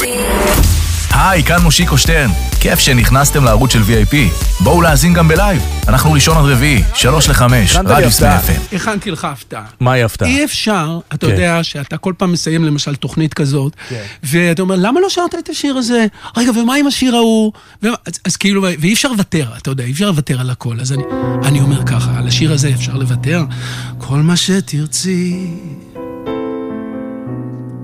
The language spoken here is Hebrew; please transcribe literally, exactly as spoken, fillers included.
היי, כאן מושיקו שטרן. כיף שנכנסתם לערוץ של וי איי פי. בואו להאזין גם בלייב. אנחנו ראשון עד רביעי, שלוש לחמש, רדיו סמי אף אם. הכנתי לך הפתעה. מהי הפתעה? אי אפשר, אתה יודע שאתה כל פעם מסיים למשל תוכנית כזאת, ואתה אומר, למה לא שרת את השיר הזה? רגע, ומה עם השיר ההוא? אז כאילו, ואי אפשר לוותר, אתה יודע, אי אפשר לוותר על הכל. אז אני אומר ככה, על השיר הזה אפשר לוותר. כל מה שתרצי